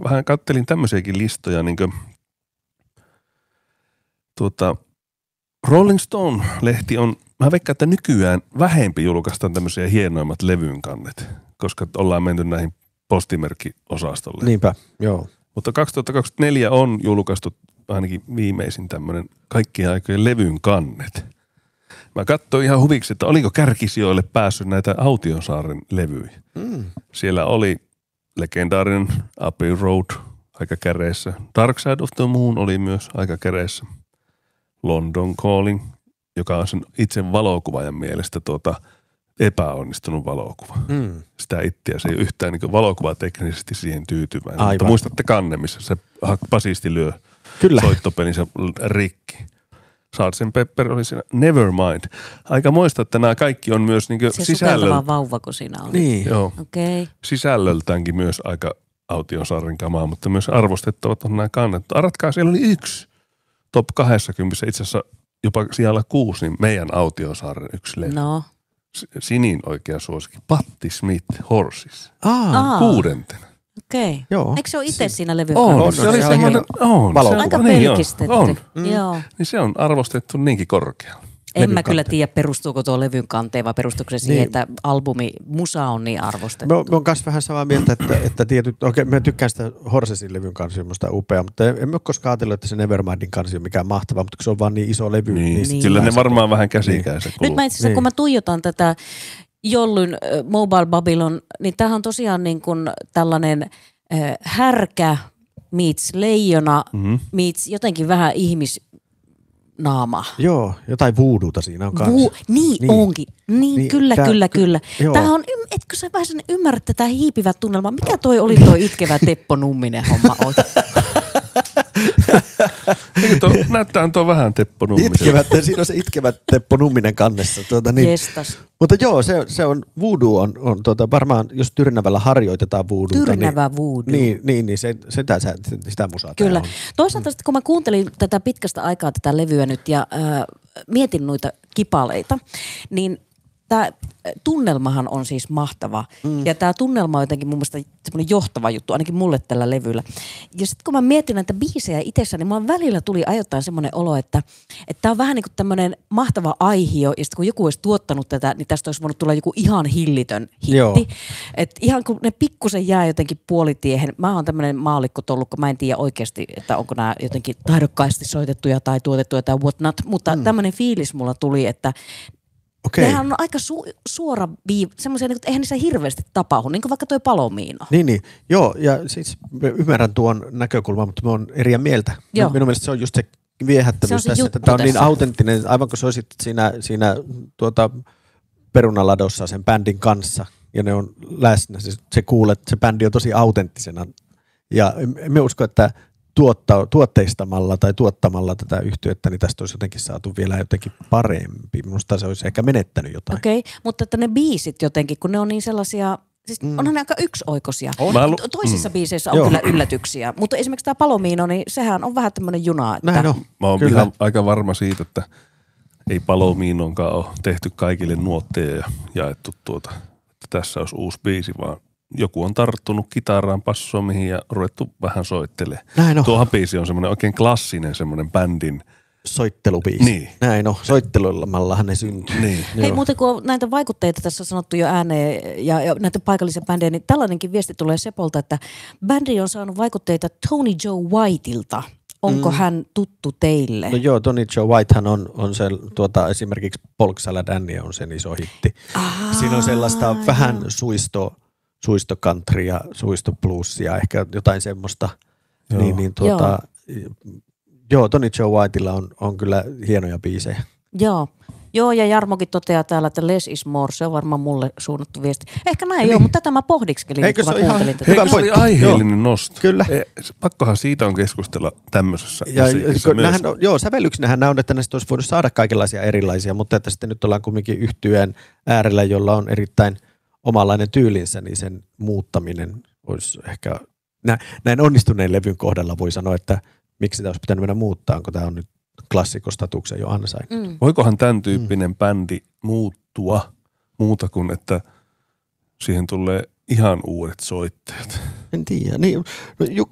vähän kattelin tämmöisiäkin listoja, niin kuin Rolling Stone-lehti on, mä veikkaan, että nykyään vähempi julkaistaan tämmöisiä hienoimmat levyn kannet, koska ollaan menty näihin postimerkkiosastolle. Niinpä, joo. Mutta 2024 on julkaistu ainakin viimeisin tämmöinen kaikkien aikojen levyn kannet. Mä katsoin ihan huviksi, että oliko kärkisijoille päässyt näitä Autiosaaren levyjä. Siellä oli legendaarinen Abbey Road aika käreissä. Dark Side of the Moon oli myös aika käreissä. London Calling, joka on sen itse valokuvaajan mielestä epäonnistunut valokuva. Sitä itseä se ei ole yhtään niin valokuvateknisesti siihen tyytyväinen. Aivan. Mutta muistatte kanne, missä se basisti lyö soittopelinsä rikki. Sgt. Pepper oli siinä Nevermind. Aika muista, että nämä kaikki on myös niin se sukeltava vauva, kun siinä oli. Niin. Joo. Okay. Sisällöltäänkin myös aika Autiosaaren kamaa, mutta myös arvostettavat on nämä kannet. Aratkaa, siellä oli yksi top 20, itse asiassa jopa siellä 6, niin meidän Autiosaaren yksi levy. No. Sinin oikea suosikki. Patti Smith, Horses. 6. Okei. Joo. Eikö se ole itse siinä levyn On, kannessa? se oli semmoinen, aika pelkistetty. On. Joo. Niin se on arvostettu niinkin korkealla. En mä kyllä tiedä, perustuuko tuo levyn kanteen vai perustuuko se siihen, että musa on niin arvostettu. Mä oon kanssa vähän samaa mieltä, että tietyt, mä tykkään sitä Horsesin levyn kansi, on musta upea, mutta en ole koskaan ajatellut, että se Nevermindin kansi on mikään mahtava, mutta kun se on vaan niin iso levy. Niin. Kyllä ne varmaan vähän käsikäiset kuuluu. Nyt mä itse asiassa, kun mä tuijotan tätä Jollyn Mobile Babylon, niin tämähän on tosiaan niin kuin tällainen härkä meets leijona meets jotenkin vähän ihmisnaama. Joo, jotain voodoota siinä on kanssa. Niin onkin. Niin, kyllä. Joo. Tämähän on, etkö sä vähän ymmärrät tätä hiipivää tunnelmaa? Mikä toi oli toi itkevä Teppo Numminen homma oikein? Näyttää tuo vähän Teppo Nummisen. Siinä on se itkevä Teppo Numminen kannessa. Niin. Jestas. Mutta joo, se on voodoo on varmaan, jos Tyrnävällä harjoitetaan voodoota. Tyrnävä voodoo. Niin sitä musaa. Kyllä. Toisaalta sitten, kun mä kuuntelin tätä pitkästä aikaa tätä levyä nyt ja mietin noita kipaleita, niin tämä tunnelmahan on siis mahtava. Ja tämä tunnelma on jotenkin mun mielestä semmoinen johtava juttu, ainakin mulle tällä levyllä. Ja sitten kun mä mietin näitä biisejä itsessä, niin mulla välillä tuli ajoittain semmoinen olo, että tämä on vähän niin kuin tämmöinen mahtava aihio. Ja sitten kun joku olisi tuottanut tätä, niin tästä olisi voinut tulla joku ihan hillitön hitti. Että ihan kun ne pikkusen jää jotenkin puolitiehen. Mä oon tämmöinen maallikkotolukko, mä en tiedä oikeasti, että onko nämä jotenkin taidokkaasti soitettuja tai tuotettuja tai what not. Mutta tämmöinen fiilis mulla tuli, että nehän on aika suora semmoisia, että eihän niissä hirveästi tapahdu, niin kuin vaikka toi Palomiino. Niin. Joo, ja siis ymmärrän tuon näkökulman, mutta mä oon eri mieltä. Minun mielestä se on just se viehättävyys tässä, että tämä on niin autenttinen, aivan kun sä olisit siinä perunaladossa sen bändin kanssa, ja ne on läsnä. Se kuulet, se bändi on tosi autenttisena. Ja me usko, että tuotteistamalla tai tuottamalla tätä yhtyettä, niin tästä olisi jotenkin saatu vielä jotenkin parempi. Minusta se olisi ehkä menettänyt jotain. Okei, mutta että ne biisit jotenkin, kun ne on niin sellaisia, siis onhan ne aika yksioikoisia. Toisissa biiseissä on kyllä yllätyksiä, mutta esimerkiksi tämä Palomiino, niin sehän on vähän tämmöinen juna. Että Mä oon ihan aika varma siitä, että ei Palomiinonkaan ole tehty kaikille nuotteja ja jaettu että tässä olisi uusi biisi, vaan joku on tarttunut kitaraan, passomihin ja ruvettu vähän soittelemaan. Tuo biisi on semmoinen oikein klassinen semmoinen bändin soittelubiisi. Niin. Näin on. Soittelumallahan ne syntyy. Niin. Hei, muuten kun on näitä vaikutteita tässä on sanottu jo ääneen ja näitä paikallisia bändejä, niin tällainenkin viesti tulee Sepolta, että bändi on saanut vaikutteita Tony Joe Whiteilta. Onko hän tuttu teille? No joo, Tony Joe Whitehan on se, esimerkiksi Polk Salad Annie on sen iso hitti. Siinä on sellaista vähän suistokantria, suistobluesia, ehkä jotain semmoista. Joo, Tony Joe Whiteilla on kyllä hienoja biisejä. Joo, ja Jarmokin toteaa täällä, että less is more, se on varmaan mulle suunnattu viesti. Ehkä näin joo, mutta tätä mä pohdiskelin, kun mä kuuntelin tätä. Hyvä pointti. Aiheellinen nosto. Kyllä. Pakkohan siitä on keskustella tämmöisessä musiikissa myös. Sävellyksenähän nämä on, että näistä olisi voinut saada kaikenlaisia erilaisia, mutta että sitten nyt ollaan kumminkin yhtyeen äärellä, jolla on erittäin omanlainen tyylinsä, niin sen muuttaminen olisi ehkä, näin onnistuneen levyn kohdalla voi sanoa, että miksi tämä olisi pitänyt mennä muuttaa, kun tämä on nyt klassikostatuksen jo ansain. Voikohan tämän tyyppinen bändi muuttua muuta kuin, että siihen tulee ihan uudet soittajat? En tiedä. Niin,